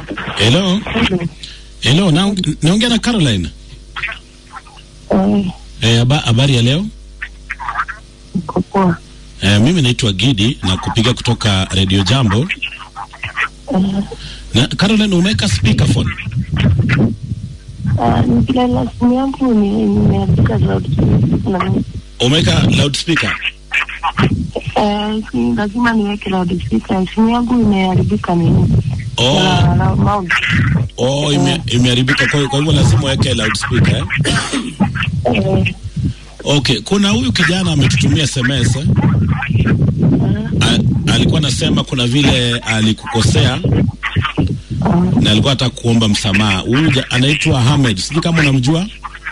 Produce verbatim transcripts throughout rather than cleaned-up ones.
Hello. Hello, na naongea na Caroline. Eh, habari ya leo? Poa. Eh, mimi naitwa Gidi na kupiga kutoka Radio Jambo. Uh, na Caroline, umeweka speakerphone? Ah, uh, nikilala simu yangu ni nimeandika loudspeaker. Umeweka loudspeaker? Eh, uh, lazima niweke loudspeaker. Simu yangu imeharibika nini? Oh. Uh, oh, ime, imeharibika kwa, kwa hivyo lazima uweke loudspeaker eh? Uh, Okay, kuna huyu kijana ametutumia S M S eh? uh, alikuwa anasema kuna vile alikukosea uh, na alikuwa hata kuomba msamaha. Huyu anaitwa Ahmed. Sijui kama unamjua?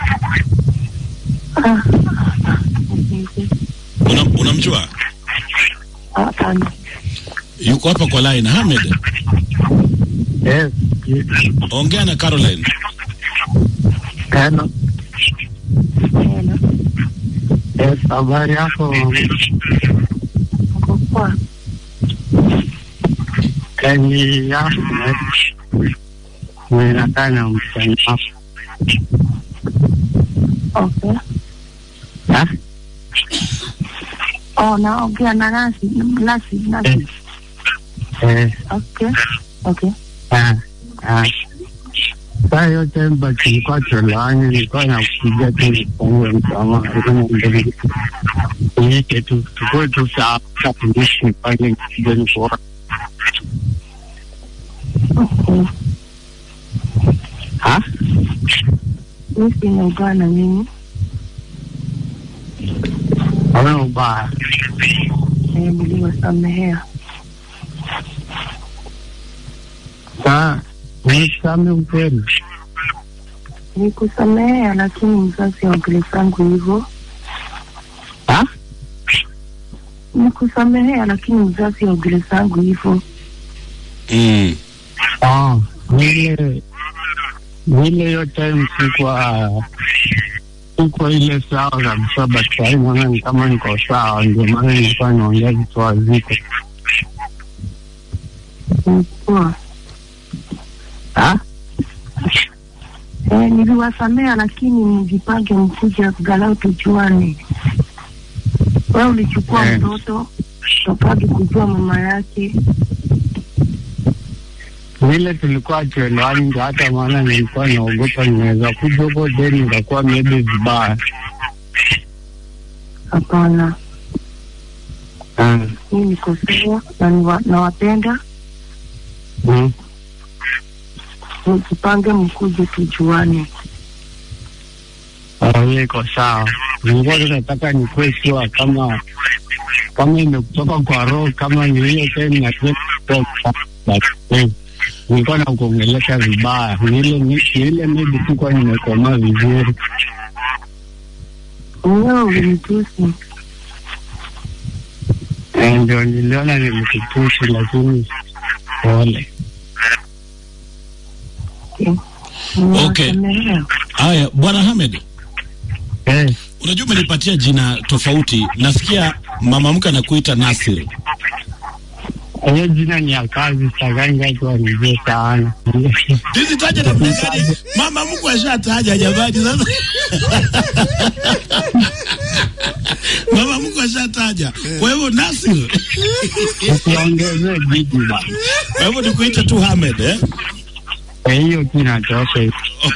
Uh, Una, unamjua? Hapana. Uh, Yuko hapa kwa line. Ahmed. Yes. Ongea na Caroline. Hello. Hello. Yes, habari yako? Poa. Kani ya ninataka msanii hapa. Okay. Ha? Oh, naongea na nasi, nasi, nasi. Eh. Okay. Okay. Ah. Ah. Saa yote mba tulikuwa tulani, nilikuwa nakupigia tu nifungue msamaha. Niite tu, tukue tu saa tulishi nifanye kijeni kwa. Okay. Ha? Nisi naugana na mimi. Hawe ubaya. Eh, niliwasamehea. Saa, unisamehe ukweli. Nikusamehea lakini mzazi aongelee zangu hivyo. Ha? Nikusamehea lakini mzazi aongelee zangu hivyo. Mm. Ah, nile nile yote msikuwa uko ile sawa kabisa, but kwa hiyo maana ni kama niko sawa, ndio maana nilikuwa naongea vitu wazito. Poa. Ha? Eh, niliwasamea lakini mjipange mkuja galau tujuane. Wewe ulichukua eh, mtoto tokadi kujua mama yake. Nile tulikuwa tuelewani, ndio hata maana nilikuwa naogopa ninaweza kuja huko deni nitakuwa maybe vibaya. Hapana. Ah. Mimi niko sawa na nawapenda. Mm. Mjipange mkuje tujuane. Ah, niko sawa. Nilikuwa nataka nikuwe sure kama kama imekutoka kwa roho, kama ni hiyo tena na kutoka. Nilikuwa nakuongelesha vibaya. Nile nile maybe tu kwa nimekoma vizuri. Wewe ulinitusi. Eh, ndio niliona nilikutusi lakini pole. Okay. Haya, Bwana Ahmed. Eh. Unajua umenipatia jina tofauti. Nasikia mama mke anakuita Nasir. Hiyo jina ni ya kazi, saganga tu alivyo sana. Hizi taja na mgani? Mama mkwe ashataja jamani sasa. Mama mkwe ashataja. Kwa hivyo Nasir. Usiongeze jiji bana. Kwa hivyo nikuite tu Ahmed eh? Eh, hiyo kinatosha.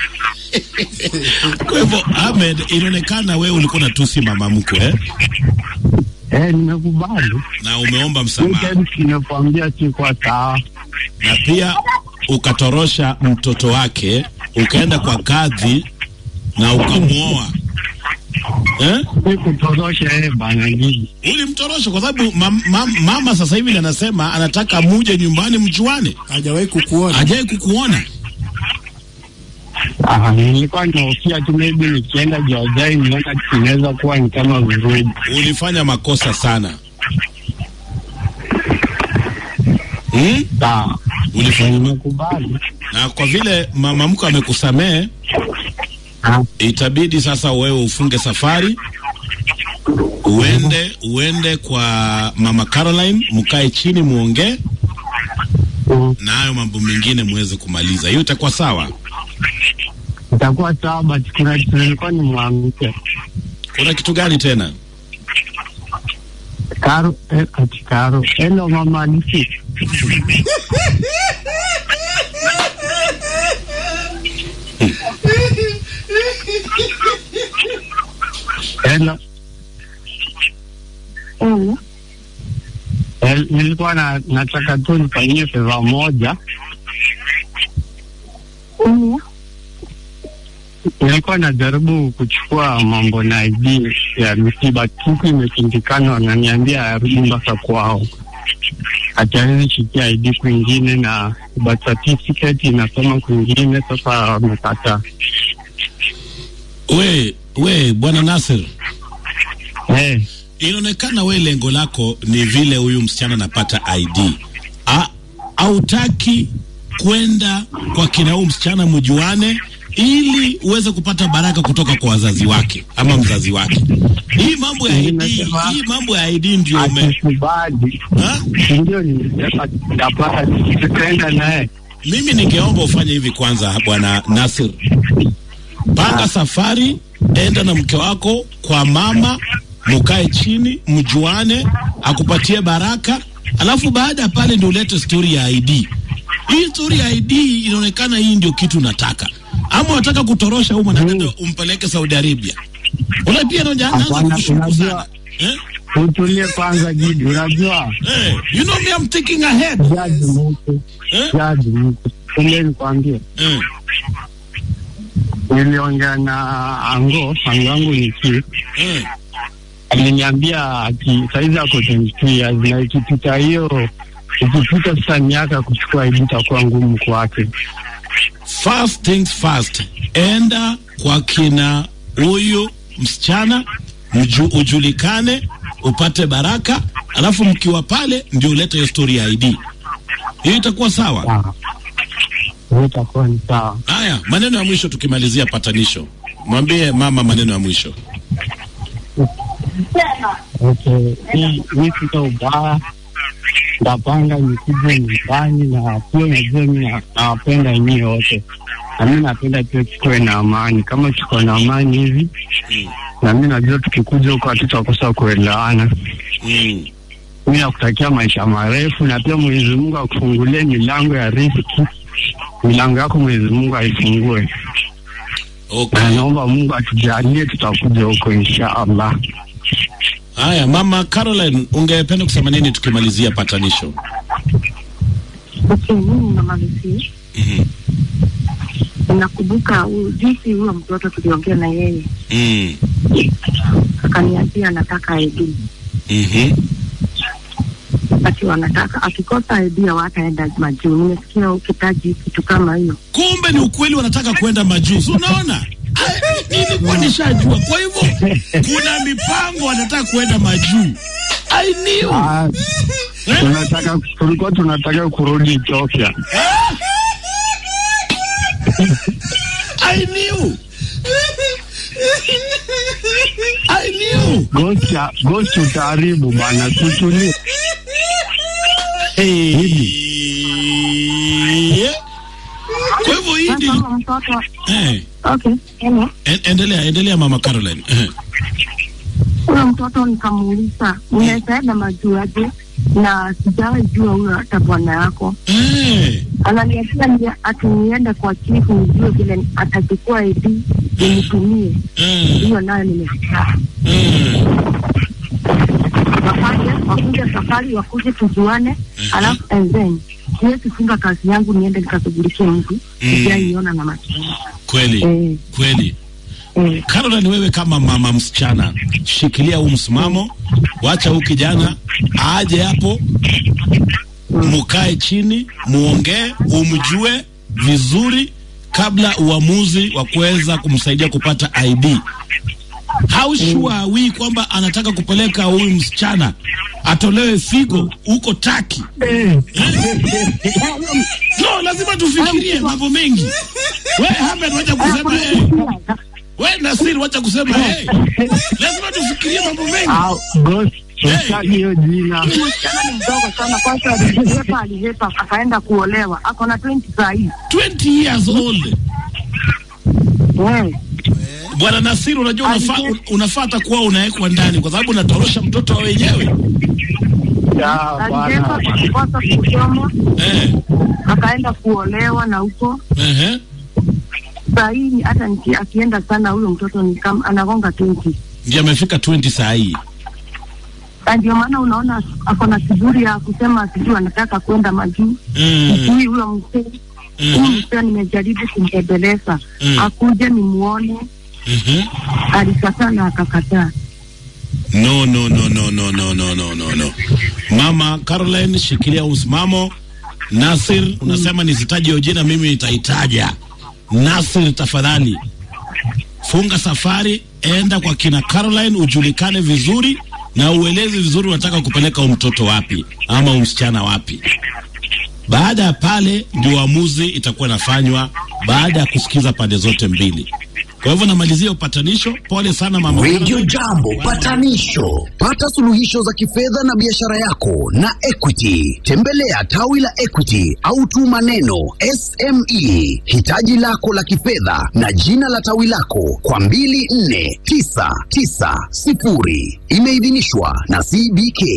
Kwa hivyo Ahmed, inaonekana wewe ulikuwa unatusi mama mkwe eh? Eh, nimekubali. Na umeomba msamaha. Nimekuambia si kwa sawa. Na pia ukatorosha mtoto wake, ukaenda kwa kadhi na ukamuoa. Eh? Nikutorosha eh bana nini? Ulimtorosha kwa sababu mam, mam, mama sasa hivi anasema anataka muje nyumbani mjuane. Hajawahi kukuona. Hajawahi kukuona. Ah, nilikuwa naofia tu maybe nikienda Georgia niona kinaweza kuwa ni kama vurugu. Ulifanya makosa sana. Hmm? Sawa. Ulifanya makubali. Na kwa vile mama mko amekusamee, itabidi sasa wewe ufunge safari. Uende, uende kwa mama Caroline, mkae chini muongee. Mm. na hayo mambo mengine muweze kumaliza. Hiyo itakuwa sawa? Itakuwa sawa, but kuna kitu nilikuwa nimwambie. Kuna kitu gani tena? Karo, eh, ati Karo. Hello mama Nisi. Hello. Mm. El, nilikuwa na nataka tu nifanyie favor moja. Mm. Nilikuwa najaribu kuchukua mambo na I D ya misiba, kitu imeshindikana, wananiambia arudi mpaka kwao. Hatuwezi shikia I D kwingine na birth certificate inasoma kwingine, sasa wamekataa. We, we Bwana Nasir. Eh. Hey. Inaonekana we lengo lako ni vile huyu msichana anapata I D. A, hautaki kwenda kwa kina huyu msichana mjuane ili uweze kupata baraka kutoka kwa wazazi wake ama mzazi wake. Hii mambo ya I D, hii mambo ya I D ndio umekubali. Ha? Ndio nimepata kwenda naye. Mimi ningeomba ufanye hivi kwanza Bwana Nasir. Panga safari, enda na mke wako kwa mama, mukae chini, mjuane, akupatie baraka, alafu baada pale ndio ulete story ya I D. Hii story ya I D inaonekana hii ndio kitu nataka. Ama unataka kutorosha huko na ndio umpeleke Saudi Arabia. Una pia anaanza kushuku sana. Eh? Utulie kwanza Gidi, unajua? Eh, you know me, I'm thinking ahead. Jaji mtu. Eh? Jaji mtu. Kumbe nikwambie. Eh. Niliongea na Ango, Ango wangu ni chief. Eh. Aliniambia ati saizi ako twenty years na ikipita hiyo, ikipita sasa miaka kuchukua I D itakuwa ngumu kwake. First things first, enda kwa kina huyu msichana, mju, ujulikane, upate baraka, alafu mkiwa pale ndio ulete hiyo story ya I D. Hiyo itakuwa sawa? Sawa. Hiyo itakuwa ni sawa. Haya, maneno ya mwisho tukimalizia patanisho. Mwambie mama maneno ya mwisho. Okay, hii hii sita ubaya. Ndapanga nikuje nyumbani na pia najua mimi nawapenda nyinyi wote. Na mimi napenda pia tukoe na amani. Kama tuko na amani hivi, mm. na mimi najua tukikuja huko hatutakosa kuelewana. Mm. Mimi nakutakia maisha marefu na pia Mwenyezi Mungu akufungulie milango ya riziki. Milango yako Mwenyezi Mungu aifungue. Okay. Na naomba Mungu atujalie tutakuja huko inshallah. Haya, Mama Caroline, ungependa kusema nini tukimalizia patanisho? Okay, mimi namalizia. Mhm. Nakumbuka jinsi huyo mtoto tuliongea na yeye. Mm. Akaniambia anataka I D. Mhm. Ati wanataka akikosa I D hawataenda majuu. Nimesikia ukitaji kitu kama hiyo. Kumbe ni ukweli wanataka kwenda majuu. So unaona? Nilikuwa nishajua. Kwa hivyo kuna mipango wanataka kwenda majuu. I knew. Ah, eh? Tunataka tulikuwa tunataka kurudi Ethiopia. I knew. I knew. Gocha, gocha utaharibu bana, tutulie. Hey. Kwa hivyo hii ndio mtoto. Eh. Okay, hello. Endelea, endelea Mama Caroline. Eh. Huyo mtoto nikamuuliza, unaweza enda majuu aje? Na sijawahi jua huyo hata bwana yako. Eh. Ananiambia ati niende kwa chifu nijue vile atachukua I D nitumie. Hiyo nayo nimesikia. Eh. Wafanye, wakuje safari, wakuje tujuane, alafu and then siwezi funga kazi yangu niende nikashughulikie mtu. Sijaiona na macho. Kweli, eh. kweli. Eh. Caroline, wewe kama mama msichana, shikilia huu msimamo, wacha huu kijana aje hapo, mukae chini, muongee, umjue vizuri kabla uamuzi wa kuweza kumsaidia kupata I D. How sure are we kwamba anataka kupeleka huyu msichana atolewe figo huko Taki? Eh? No, lazima tufikirie mambo mengi. Wewe Ahmed wacha kusema eh. Wewe Nasir wacha kusema eh. Lazima tufikirie mambo mengi. Ah, ghost Sitaki hiyo jina. Msichana ni mdogo sana, kwanza alihepa alihepa akaenda kuolewa. Ako na twenty saa hii. twenty years old. Wewe. Bwana Nasir, unajua unafaa unafuata kuwa unawekwa ndani kwa sababu unatorosha mtoto wa wenyewe. Ya Alihepa bwana. akikosa kusoma. Eh. Akaenda kuolewa na huko. Eh. Saa hii hata niki akienda sana huyo mtoto ni kama anagonga twenty. Ndio amefika twenty saa hii. Ndio maana unaona ako na kiburi ya kusema sijui anataka kwenda majuu. Mm. Huyu huyo mzee. Huyu mzee nimejaribu kumbembeleza. Mm. Akuje nimuone. Mhm. Alikataa na akakataa. No, no, no, no, no, no, no, no, no, no. Mama Caroline, shikilia usimamo. Nasir, unasema nisitaje jina, mimi nitaitaja. Nasir, tafadhali funga safari, enda kwa kina Caroline, ujulikane vizuri na ueleze vizuri unataka kupeleka mtoto wapi ama msichana wapi. Baada ya pale ndio uamuzi itakuwa nafanywa baada ya kusikiza pande zote mbili. Kwa hivyo namalizia upatanisho. Pole sana mama. Radio Jambo patanisho. Pata suluhisho za kifedha na biashara yako na Equity. Tembelea tawi la Equity au tuma neno S M E hitaji lako la kifedha na jina la tawi lako kwa mbili nne tisa tisa sifuri. Imeidhinishwa na C B K.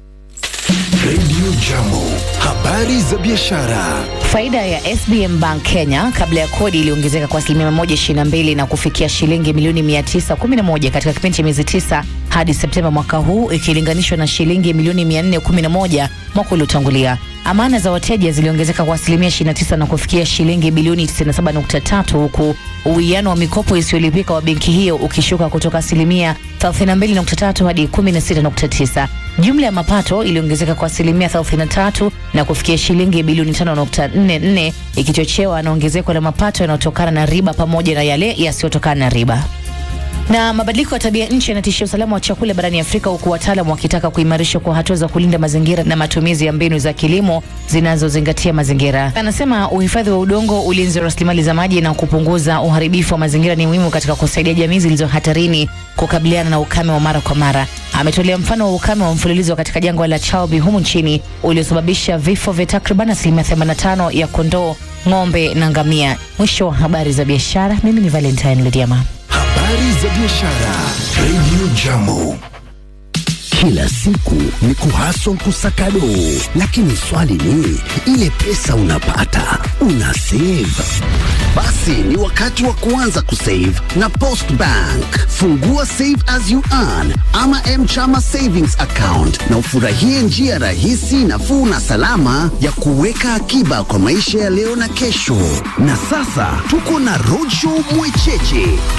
Radio Jambo, habari za biashara. Faida ya S B M Bank Kenya kabla ya kodi iliongezeka kwa asilimia moja ishirini na mbili na kufikia shilingi milioni mia tisa kumi na moja katika kipindi cha miezi tisa hadi Septemba mwaka huu, ikilinganishwa na shilingi milioni mia nne kumi na moja mwaka uliotangulia. Amana za wateja ziliongezeka kwa asilimia ishirini na tisa na kufikia shilingi bilioni tisini na saba nukta tatu, huku uwiano wa mikopo isiyolipika wa benki hiyo ukishuka kutoka asilimia thelathini na mbili nukta tatu hadi kumi na sita nukta tisa. Jumla ya mapato iliongezeka kwa asilimia thelathini na tatu na kufikia shilingi bilioni tano nukta nne nne, ikichochewa na ongezeko la mapato yanayotokana na riba pamoja na yale yasiyotokana na riba. Na mabadiliko ya tabia nchi yanatishia usalama wa chakula barani Afrika, huku wataalamu wakitaka kuimarishwa kwa hatua za kulinda mazingira na matumizi ya mbinu za kilimo zinazozingatia mazingira. Anasema uhifadhi wa udongo, ulinzi wa rasilimali za maji na kupunguza uharibifu wa mazingira ni muhimu katika kusaidia jamii zilizo hatarini kukabiliana na ukame wa mara kwa mara. Ametolea mfano wa ukame wa mfululizo katika jangwa la Chaubi humu nchini uliosababisha vifo vya takriban asilimia themanini na tano ya kondoo, ng'ombe na ngamia. Mwisho wa habari za biashara. Mimi ni Valentine Ludiama. Habari za biashara. Radio Jambo. Kila siku ni kuhaso kusakado, lakini swali ni ile pesa unapata una save? Basi ni wakati wa kuanza kusave na Post Bank. Fungua Save as you earn ama M-Chama Savings Account na ufurahie njia rahisi, nafuu na salama ya kuweka akiba kwa maisha ya leo na kesho. Na sasa tuko na Roadshow Mwecheche.